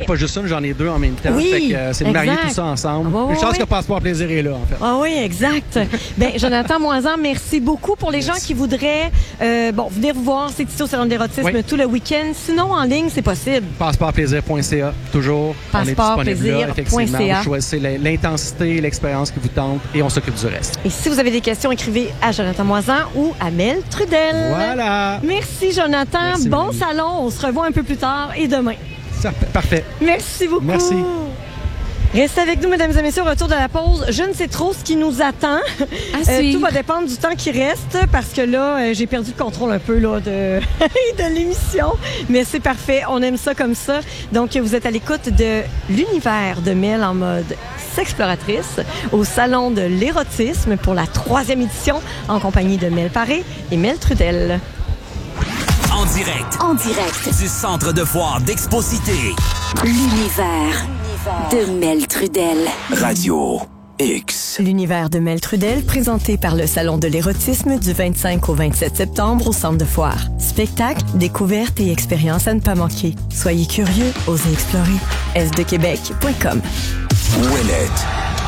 pas juste une, j'en ai deux en même temps. Oui, fait que, c'est de marier exact. tout ça ensemble. Ah, Une chance que Passeport Plaisir est là, en fait. Ah oui, exact. Bien, Jonathan Moisan, merci beaucoup pour les gens qui voudraient venir vous voir. C'est ici au Salon de l'érotisme tout le week-end. Sinon, en ligne, c'est possible. Passeportplaisir.ca, toujours. Passeportplaisir.ca. On est disponible là, effectivement. Vous choisissez l'intensité, l'expérience qui vous tente et on s'occupe du reste. Et si vous avez des questions, écrivez à Jonathan Moisan ou à Mel Trudel. Voilà. Merci, Jonathan. Merci, bon Mélanie. salon. On se revoit un peu plus tard et demain. Parfait. Merci beaucoup. Merci. Restez avec nous, mesdames et messieurs, au retour de la pause. Je ne sais trop ce qui nous attend. Tout va dépendre du temps qui reste parce que là, j'ai perdu le contrôle un peu là, de l'émission. Mais c'est parfait. On aime ça comme ça. Donc, vous êtes à l'écoute de l'univers de Mel en mode sexploratrice au Salon de l'érotisme pour la 3e édition en compagnie de Mel Paré et Mel Trudel. En direct du centre de foire d'Exposité. L'univers de Mel Trudel. Radio X. L'univers de Mel Trudel, présenté par le Salon de l'érotisme du 25 au 27 septembre au Centre de foire. Spectacles, découvertes et expériences à ne pas manquer. Soyez curieux, osez explorer. sdequebec.com. Ouellette.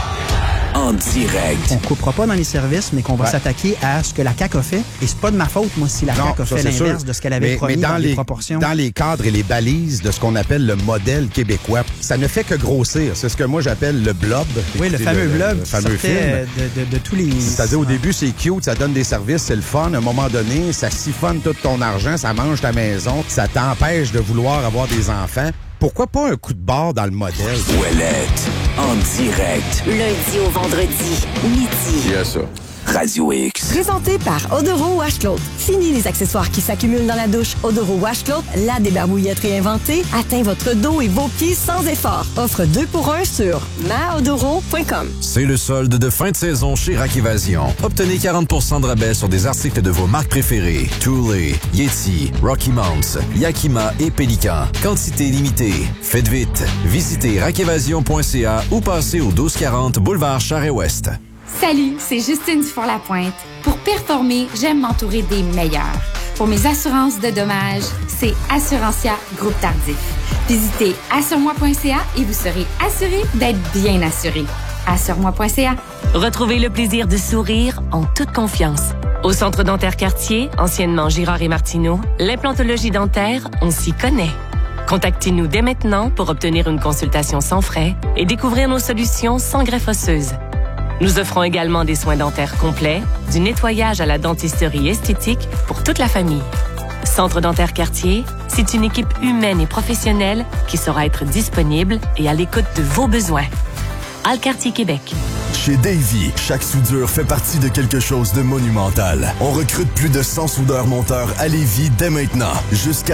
En direct. On coupera pas dans les services, mais qu'on va s'attaquer à ce que la CAQ a fait. Et c'est pas de ma faute, moi, si la CAQ a fait l'inverse de ce qu'elle avait promis dans les proportions. Dans les cadres et les balises de ce qu'on appelle le modèle québécois, ça ne fait que grossir. C'est ce que moi j'appelle le blob. Oui, le fameux blob le fameux qui film. de tous les... C'est-à-dire, au début, c'est cute, ça donne des services, c'est le fun. À un moment donné, ça siphonne tout ton argent, ça mange ta maison, ça t'empêche de vouloir avoir des enfants. Pourquoi pas un coup de barre dans le modèle? Ouellette. En direct. Lundi au vendredi, midi. Il y a ça. Radio X. Présenté par Odoro Washcloth. Fini les accessoires qui s'accumulent dans la douche. Odoro Washcloth, la débarbouillette réinventée, atteint votre dos et vos pieds sans effort. Offre 2 pour 1 sur maodoro.com. C'est le solde de fin de saison chez Rack Évasion. Obtenez 40% de rabais sur des articles de vos marques préférées. Thule, Yeti, Rocky Mounts, Yakima et Pélican. Quantité limitée. Faites vite. Visitez rackévasion.ca ou passez au 1240 boulevard Charest-Ouest. Salut, c'est Justine Dufour-Lapointe. Pour performer, j'aime m'entourer des meilleurs. Pour mes assurances de dommages, c'est Assurantia Groupe Tardif. Visitez assuremoi.ca et vous serez assuré d'être bien assuré. Assuremoi.ca. Retrouvez le plaisir de sourire en toute confiance. Au Centre dentaire Cartier, anciennement Girard et Martineau, l'implantologie dentaire, on s'y connaît. Contactez-nous dès maintenant pour obtenir une consultation sans frais et découvrir nos solutions sans greffe osseuse. Nous offrons également des soins dentaires complets, du nettoyage à la dentisterie esthétique pour toute la famille. Centre dentaire Cartier, c'est une équipe humaine et professionnelle qui saura être disponible et à l'écoute de vos besoins. Alcartier Québec. Chez Davy, chaque soudure fait partie de quelque chose de monumental. On recrute plus de 100 soudeurs-monteurs à Lévis dès maintenant. Jusqu'à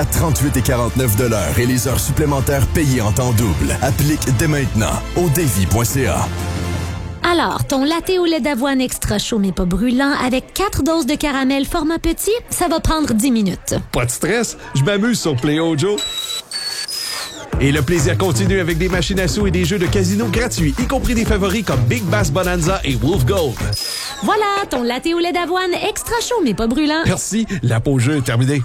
38,49 $ et les heures supplémentaires payées en temps double. Applique dès maintenant au davy.ca. Alors, ton latte au lait d'avoine extra chaud mais pas brûlant avec 4 doses de caramel format petit, ça va prendre 10 minutes. Pas de stress, je m'amuse sur Play Joe. Et le plaisir continue avec des machines à sous et des jeux de casino gratuits, y compris des favoris comme Big Bass Bonanza et Wolf Gold. Voilà, ton latte au lait d'avoine extra chaud mais pas brûlant. Merci, la pause jeu est terminée.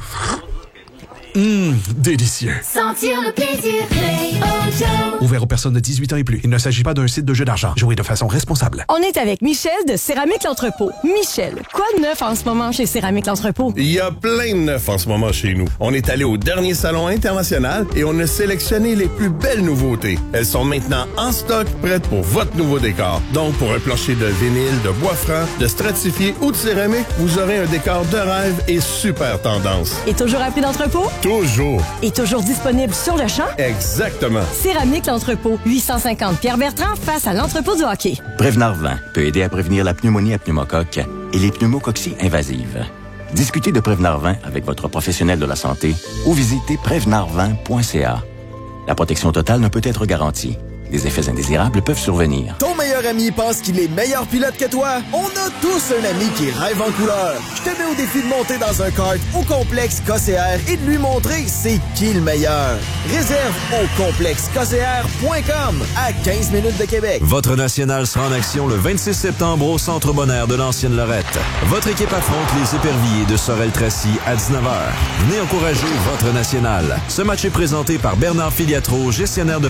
Délicieux. Sentir le plaisir, Play Joe. Ouvert aux personnes de 18 ans et plus. Il ne s'agit pas d'un site de jeu d'argent. Jouez de façon responsable. On est avec Michel de Céramique L'Entrepôt. Michel, quoi de neuf en ce moment chez Céramique L'Entrepôt? Il y a plein de neuf en ce moment chez nous. On est allé au dernier salon international et on a sélectionné les plus belles nouveautés. Elles sont maintenant en stock, prêtes pour votre nouveau décor. Donc, pour un plancher de vinyle, de bois franc, de stratifié ou de céramique, vous aurez un décor de rêve et super tendance. Et toujours à prix d'entrepôt? Toujours. Et toujours disponible sur le champ? Exactement. Céramique L'Entrepôt, 850 Pierre-Bertrand face à l'entrepôt du hockey. Prevnar 20 peut aider à prévenir la pneumonie à pneumocoque et les pneumococcies invasives. Discutez de Prevnar 20 avec votre professionnel de la santé ou visitez prevnar20.ca. La protection totale ne peut être garantie. Des effets indésirables peuvent survenir. Ton meilleur ami pense qu'il est meilleur pilote que toi? On a tous un ami qui rêve en couleur. Je te mets au défi de monter dans un kart au complexe KCR et de lui montrer c'est qui le meilleur. Réserve au complexekcr.com à 15 minutes de Québec. Votre national sera en action le 26 septembre au Centre Bonheur de l'Ancienne Lorette. Votre équipe affronte les éperviers de Sorel-Tracy à 19h. Venez encourager votre national. Ce match est présenté par Bernard Filiatro, gestionnaire de